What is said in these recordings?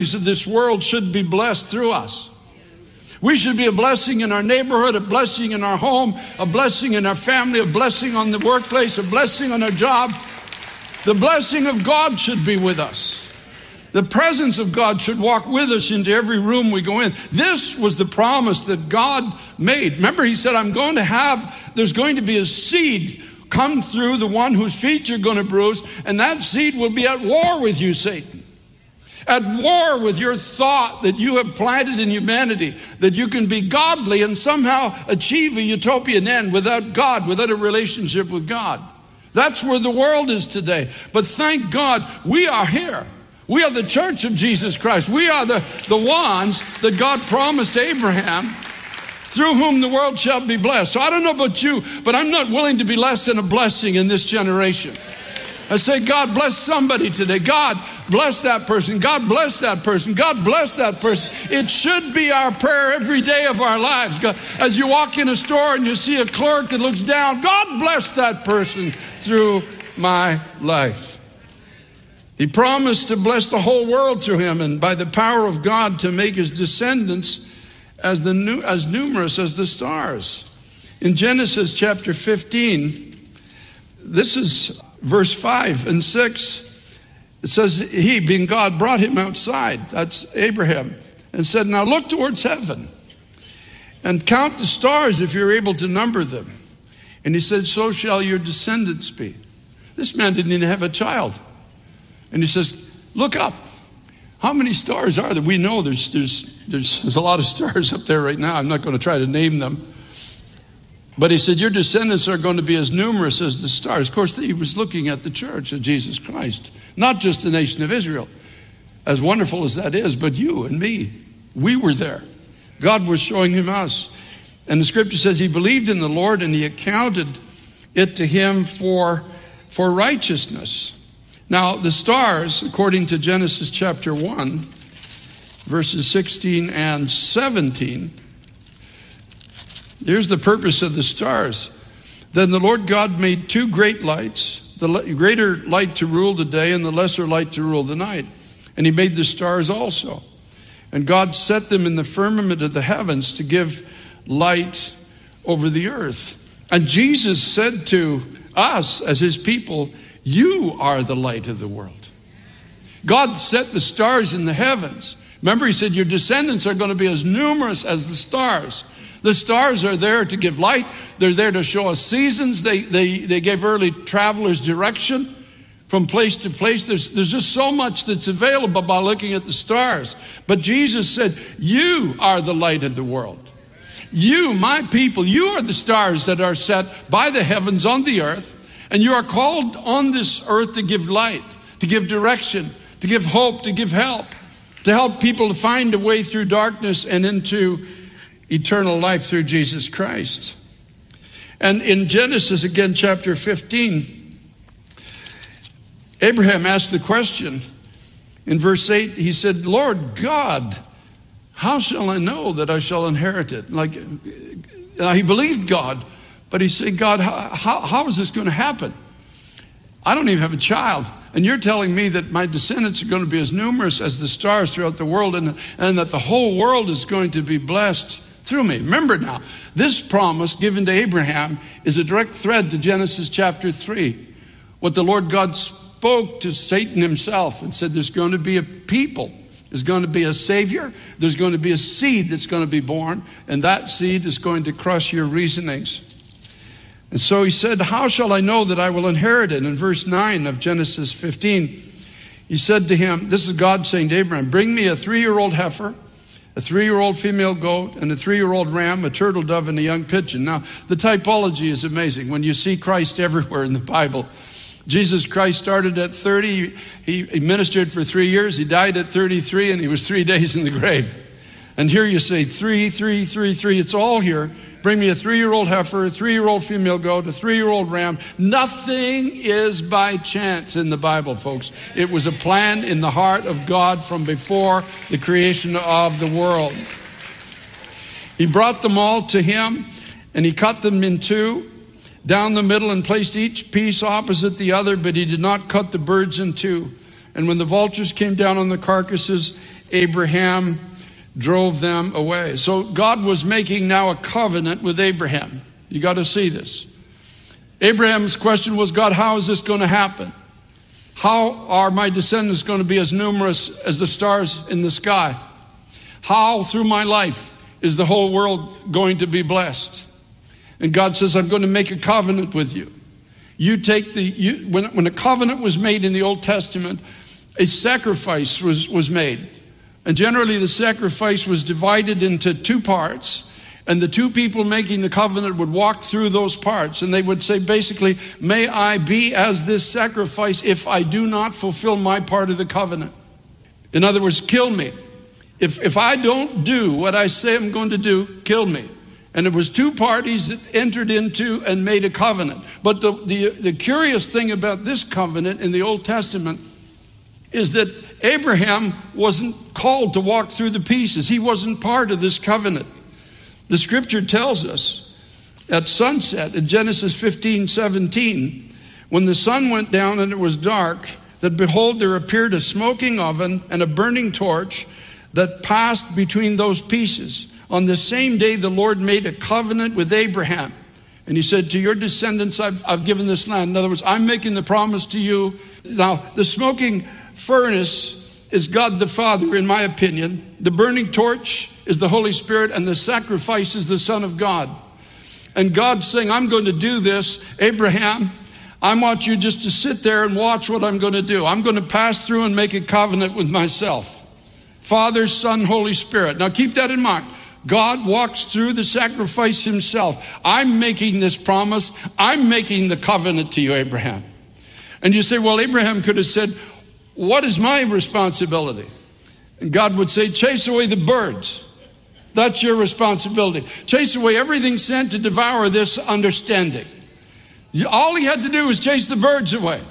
of this world should be blessed through us. We should be a blessing in our neighborhood, a blessing in our home, a blessing in our family, a blessing on the workplace, a blessing on our job. The blessing of God should be with us. The presence of God should walk with us into every room we go in. This was the promise that God made. Remember, he said, there's going to be a seed come through the one whose feet you're going to bruise, and that seed will be at war with you, Satan. At war with your thought that you have planted in humanity, that you can be godly and somehow achieve a utopian end without God, without a relationship with God. That's where the world is today. But thank God we are here. We are the church of Jesus Christ. We are the ones that God promised Abraham, through whom the world shall be blessed. So I don't know about you, but I'm not willing to be less than a blessing in this generation. I say, God bless somebody today. God bless that person. God bless that person. God bless that person. It should be our prayer every day of our lives. God, as you walk in a store and you see a clerk that looks down, God bless that person through my life. He promised to bless the whole world through him, and by the power of God to make his descendants as numerous as the stars. In Genesis chapter 15, this is verse 5 and 6, it says, he, being God, brought him outside, that's Abraham, and said, now look towards heaven and count the stars if you're able to number them. And he said, so shall your descendants be. This man didn't even have a child. And he says, look up. How many stars are there? We know there's a lot of stars up there right now. I'm not going to try to name them. But he said, your descendants are going to be as numerous as the stars. Of course, he was looking at the church of Jesus Christ, not just the nation of Israel. As wonderful as that is, but you and me, we were there. God was showing him us. And the scripture says he believed in the Lord and he accounted it to him for righteousness. Now, the stars, according to Genesis chapter 1, verses 16 and 17, here's the purpose of the stars. Then the Lord God made two great lights, the greater light to rule the day and the lesser light to rule the night. And he made the stars also. And God set them in the firmament of the heavens to give light over the earth. And Jesus said to us as his people, you are the light of the world. God set the stars in the heavens. Remember, he said, your descendants are going to be as numerous as the stars. The stars are there to give light. They're there to show us seasons. They gave early travelers direction from place to place. There's just so much that's available by looking at the stars. But Jesus said, you are the light of the world. You, my people, you are the stars that are set by the heavens on the earth. And you are called on this earth to give light, to give direction, to give hope, to give help, to help people to find a way through darkness and into eternal life through Jesus Christ. And in Genesis, again, chapter 15, Abraham asked the question. In verse 8, he said, Lord God, how shall I know that I shall inherit it? He believed God. But he said, God, how is this going to happen? I don't even have a child. And you're telling me that my descendants are going to be as numerous as the stars throughout the world and that the whole world is going to be blessed through me. Remember now, this promise given to Abraham is a direct thread to Genesis chapter 3. What the Lord God spoke to Satan himself and said there's going to be a people. There's going to be a Savior. There's going to be a seed that's going to be born. And that seed is going to crush your reasonings. And so he said, how shall I know that I will inherit it? In verse 9 of Genesis 15, he said to him, this is God saying to Abraham, bring me a 3-year-old heifer, a 3-year-old female goat, and a 3-year-old ram, a turtle dove, and a young pigeon. Now, the typology is amazing. When you see Christ everywhere in the Bible, Jesus Christ started at 30. He ministered for 3 years. He died at 33, and he was 3 days in the grave. And here you say 3, 3, 3, 3. It's all here. Bring me a 3-year-old heifer, a 3-year-old female goat, a 3-year-old ram. Nothing is by chance in the Bible, folks. It was a plan in the heart of God from before the creation of the world. He brought them all to him, and he cut them in two down the middle and placed each piece opposite the other, but he did not cut the birds in two. And when the vultures came down on the carcasses Abraham drove them away. So God was making now a covenant with Abraham. You got to see this. Abraham's question was, God, how is this going to happen? How are my descendants going to be as numerous as the stars in the sky? How through my life is the whole world going to be blessed? And God says, I'm going to make a covenant with you. When a covenant was made in the Old Testament, a sacrifice was made. And generally the sacrifice was divided into two parts. And the two people making the covenant would walk through those parts. And they would say, basically, may I be as this sacrifice if I do not fulfill my part of the covenant. In other words, kill me. If I don't do what I say I'm going to do, kill me. And it was two parties that entered into and made a covenant. But the curious thing about this covenant in the Old Testament is that Abraham wasn't called to walk through the pieces. He wasn't part of this covenant. The scripture tells us at sunset in Genesis 15:17, when the sun went down and it was dark, that behold, there appeared a smoking oven and a burning torch that passed between those pieces. On the same day, the Lord made a covenant with Abraham. And he said, to your descendants, I've given this land. In other words, I'm making the promise to you. Now, the smoking furnace is God the Father, in my opinion. The burning torch is the Holy Spirit, and the sacrifice is the Son of God. And God's saying, I'm going to do this. Abraham, I want you just to sit there and watch what I'm going to do. I'm going to pass through and make a covenant with myself. Father, Son, Holy Spirit. Now keep that in mind. God walks through the sacrifice himself. I'm making this promise. I'm making the covenant to you, Abraham. And you say, well, Abraham could have said, what is my responsibility? And God would say, chase away the birds. That's your responsibility. Chase away everything sent to devour this understanding. All he had to do was chase the birds away.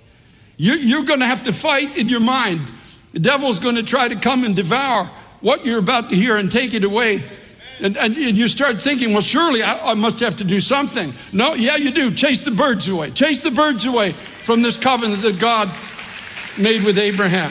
You're going to have to fight in your mind. The devil's going to try to come and devour what you're about to hear and take it away. And you start thinking, well, surely I must have to do something. No, yeah, you do. Chase the birds away. Chase the birds away from this covenant that God made with Abraham.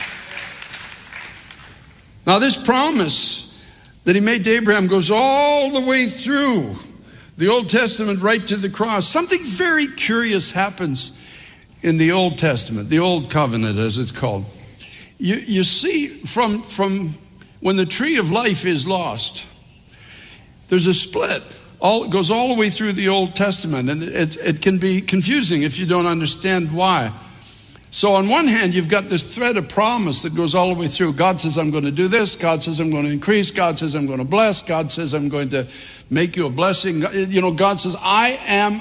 Now, this promise that he made to Abraham goes all the way through the Old Testament right to the cross. Something very curious happens in the Old Testament, the Old Covenant as it's called. You see from when the tree of life is lost, there's a split. It goes all the way through the Old Testament, and it can be confusing if you don't understand why. So on one hand, you've got this thread of promise that goes all the way through. God says, I'm going to do this. God says, I'm going to increase. God says, I'm going to bless. God says, I'm going to make you a blessing. You know, God says, I am.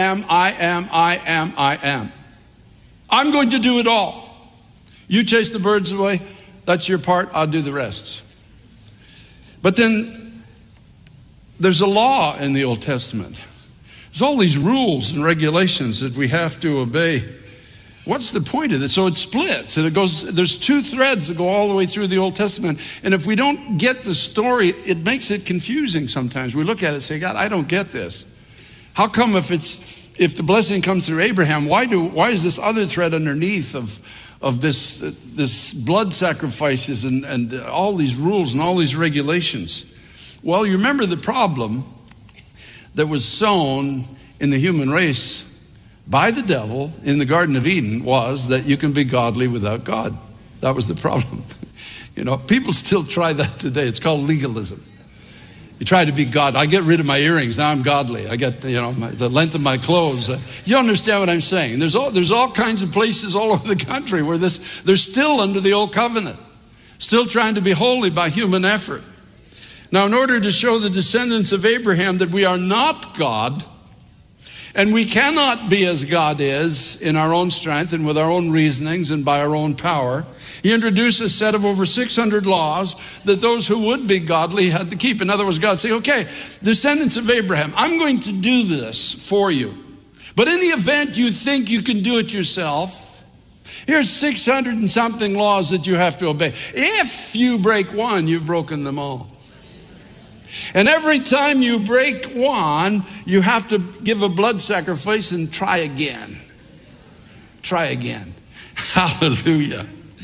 I'm going to do it all. You chase the birds away. That's your part. I'll do the rest. But then there's a law in the Old Testament. There's all these rules and regulations that we have to obey. What's the point of it? So it splits, and there's two threads that go all the way through the Old Testament. And if we don't get the story, it makes it confusing sometimes. We look at it and say, God, I don't get this. How come if the blessing comes through Abraham, why is this other thread underneath of this blood sacrifices and all these rules and all these regulations? Well, you remember the problem that was sown in the human race by the devil in the Garden of Eden was that you can be godly without God. That was the problem. You know, people still try that today. It's called legalism. You try to be God. I get rid of my earrings. Now I'm godly. I get, the length of my clothes. You understand what I'm saying? There's all kinds of places all over the country where they're still under the old covenant, still trying to be holy by human effort. Now, in order to show the descendants of Abraham that we are not God, and we cannot be as God is in our own strength and with our own reasonings and by our own power, he introduced a set of over 600 laws that those who would be godly had to keep. In other words, God said, okay, descendants of Abraham, I'm going to do this for you. But in the event you think you can do it yourself, here's 600 and something laws that you have to obey. If you break one, you've broken them all. And every time you break one, you have to give a blood sacrifice and try again. Try again. Hallelujah.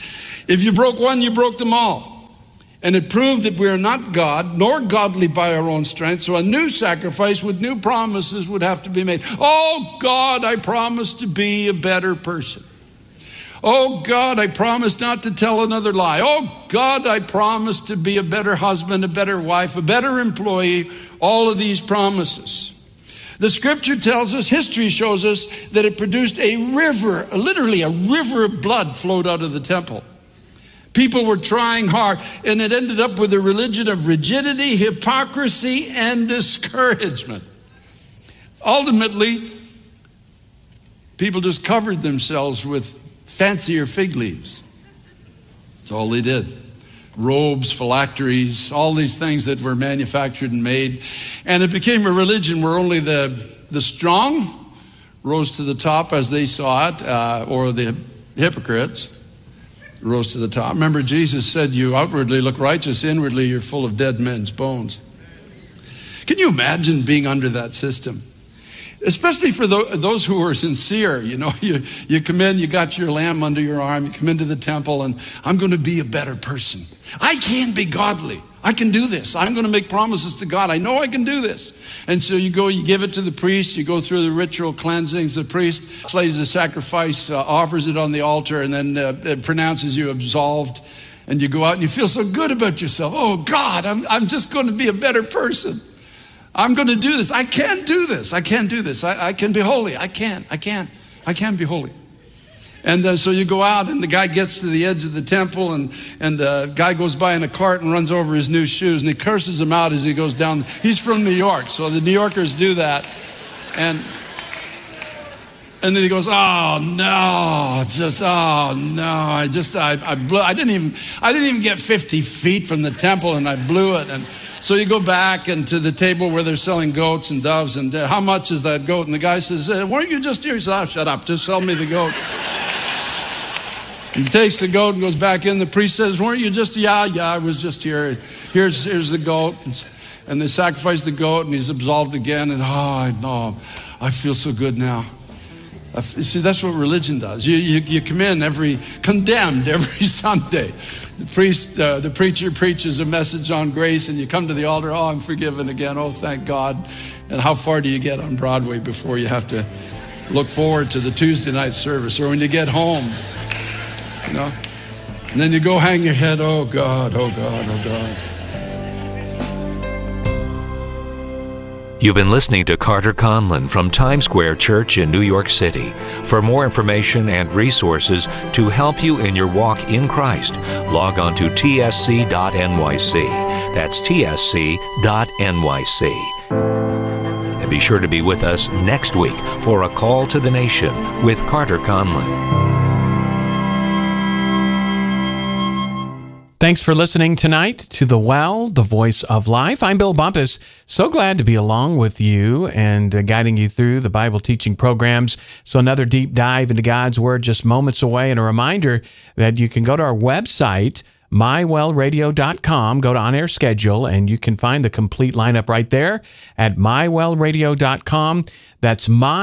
If you broke one, you broke them all. And it proved that we are not God, nor godly by our own strength. So a new sacrifice with new promises would have to be made. Oh God, I promise to be a better person. Oh God, I promise not to tell another lie. Oh God, I promise to be a better husband, a better wife, a better employee. All of these promises. The scripture tells us, history shows us, that it produced a river, literally a river of blood flowed out of the temple. People were trying hard, and it ended up with a religion of rigidity, hypocrisy, and discouragement. Ultimately, people just covered themselves with fancier fig leaves. That's all they did. Robes, phylacteries, all these things that were manufactured and made. And it became a religion where only the strong rose to the top as they saw it, or the hypocrites rose to the top. Remember, Jesus said, you outwardly look righteous, inwardly you're full of dead men's bones. Can you imagine being under that system? Especially for those who are sincere. You know, you come in, you got your lamb under your arm, you come into the temple, and I'm going to be a better person. I can be godly. I can do this. I'm going to make promises to God. I know I can do this. And so you go, you give it to the priest, you go through the ritual cleansings. The priest slays the sacrifice, offers it on the altar, and then it pronounces you absolved. And you go out and you feel so good about yourself. Oh God, I'm just going to be a better person. I'm going to do this. I can do this. I can do this. I can be holy. I can be holy. And so you go out, and the guy gets to the edge of the temple, and the guy goes by in a cart and runs over his new shoes, and he curses him out as he goes down. He's from New York, so the New Yorkers do that. And then he goes, oh no, I didn't even get 50 feet from the temple, and I blew it. And so you go back and to the table where they're selling goats and doves, and how much is that goat? And the guy says, weren't you just here? He says, oh, shut up, just sell me the goat. He takes the goat and goes back in. The priest says, weren't you just, yeah, I was just here. Here's the goat. And they sacrifice the goat, and he's absolved again. And I feel so good now. You see, that's what religion does. You come in condemned every Sunday. The preacher preaches a message on grace, and you come to the altar, oh, I'm forgiven again, oh, thank God. And how far do you get on Broadway before you have to look forward to the Tuesday night service, or when you get home, you know? And then you go hang your head, oh God, oh God, oh God. You've been listening to Carter Conlon from Times Square Church in New York City. For more information and resources to help you in your walk in Christ, log on to tsc.nyc. That's tsc.nyc. And be sure to be with us next week for A Call to the Nation with Carter Conlon. Thanks for listening tonight to The Well, the Voice of Life. I'm Bill Bumpus. So glad to be along with you and guiding you through the Bible teaching programs. So another deep dive into God's Word just moments away. And a reminder that you can go to our website, mywellradio.com, go to On Air Schedule, and you can find the complete lineup right there at mywellradio.com. That's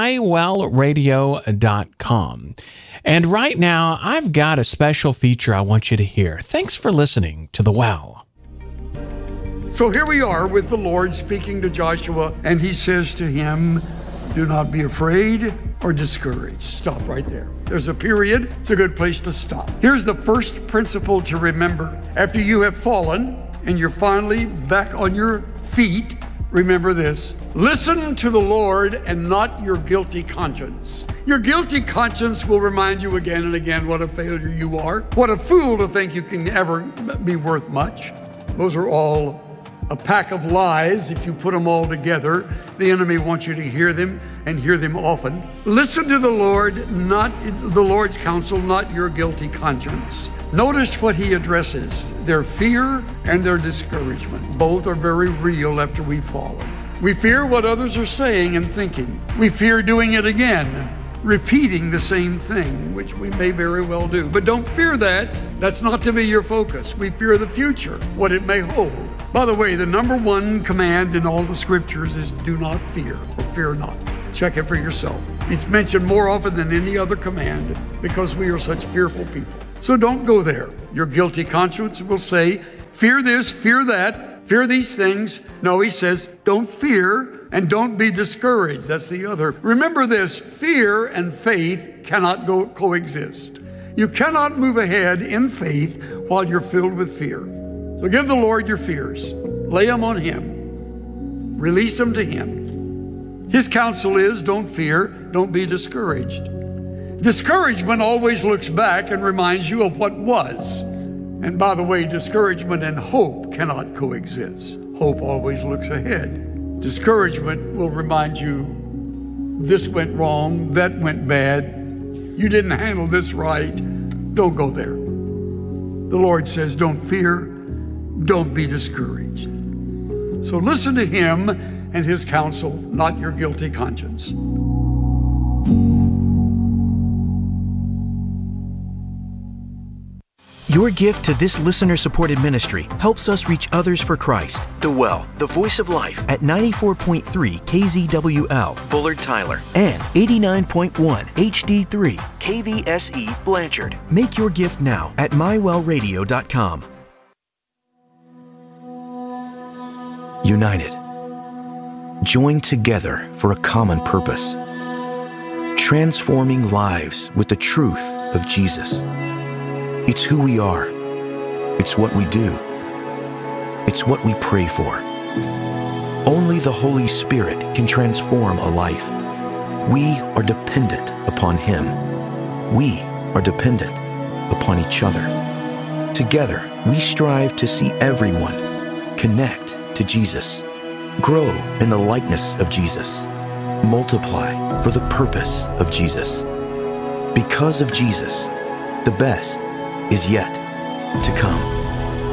mywellradio.com. And right now, I've got a special feature I want you to hear. Thanks for listening to The Well. So here we are with the Lord speaking to Joshua, and he says to him, do not be afraid or discouraged. Stop right there. There's a period. It's a good place to stop. Here's the first principle to remember. After you have fallen and you're finally back on your feet, remember this. Listen to the Lord and not your guilty conscience. Your guilty conscience will remind you again and again what a failure you are. What a fool to think you can ever be worth much. Those are all a pack of lies. If you put them all together, the enemy wants you to hear them and hear them often. Listen to the Lord, not the Lord's counsel, not your guilty conscience. Notice what he addresses, their fear and their discouragement. Both are very real after we've fallen. We fear what others are saying and thinking. We fear doing it again, repeating the same thing, which we may very well do. But don't fear that. That's not to be your focus. We fear the future, what it may hold. By the way, the number one command in all the scriptures is do not fear, or fear not. Check it for yourself. It's mentioned more often than any other command because we are such fearful people. So don't go there. Your guilty conscience will say, fear this, fear that, fear these things. No, he says, don't fear and don't be discouraged. That's the other. Remember this, fear and faith cannot coexist. You cannot move ahead in faith while you're filled with fear. So give the Lord your fears. Lay them on him. Release them to him. His counsel is, don't fear, don't be discouraged. Discouragement always looks back and reminds you of what was. And by the way, discouragement and hope cannot coexist. Hope always looks ahead. Discouragement will remind you, this went wrong, that went bad, you didn't handle this right. Don't go there. The Lord says, don't fear, don't be discouraged. So listen to him and his counsel, not your guilty conscience. Your gift to this listener-supported ministry helps us reach others for Christ. The Well, the Voice of Life at 94.3 KZWL, Bullard Tyler, and 89.1 HD3 KVSE, Blanchard. Make your gift now at mywellradio.com. United. Joined together for a common purpose. Transforming lives with the truth of Jesus. It's who we are. It's what we do. It's what we pray for. Only the Holy Spirit can transform a life. We are dependent upon Him. We are dependent upon each other. Together, we strive to see everyone connect to Jesus, grow in the likeness of Jesus, multiply for the purpose of Jesus. Because of Jesus, the best is yet to come.